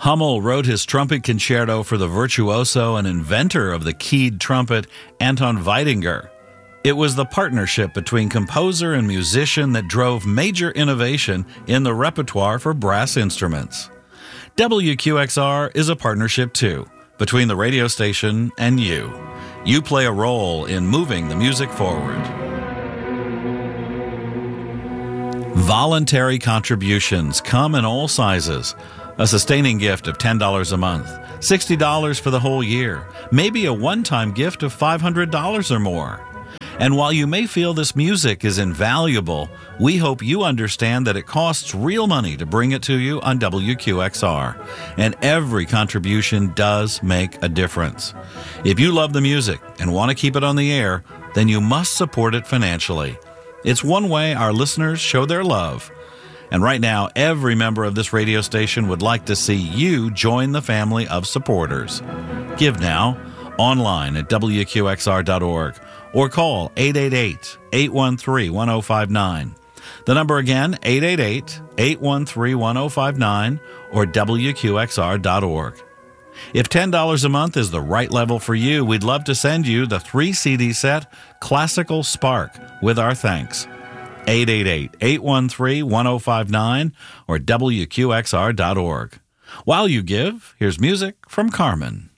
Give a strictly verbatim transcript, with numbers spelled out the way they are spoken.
Hummel wrote his trumpet concerto for the virtuoso and inventor of the keyed trumpet, Anton Weidinger. It was the partnership between composer and musician that drove major innovation in the repertoire for brass instruments. W Q X R is a partnership, too, between the radio station and you. You play a role in moving the music forward. Voluntary contributions come in all sizes. A sustaining gift of ten dollars a month, sixty dollars for the whole year, maybe a one-time gift of five hundred dollars or more. And while you may feel this music is invaluable, we hope you understand that it costs real money to bring it to you on W Q X R, and every contribution does make a difference. If you love the music and want to keep it on the air, then you must support it financially. It's one way our listeners show their love. And right now, every member of this radio station would like to see you join the family of supporters. Give now, online at W Q X R dot org, or call eight eight eight, eight one three, one zero five nine. The number again, eight eight eight, eight one three, one zero five nine, or W Q X R dot org. If ten dollars a month is the right level for you, we'd love to send you the three C D set Classical Spark with our thanks. eight eight eight, eight one three, one zero five nine or W Q X R dot org. While you give, here's music from Carmen.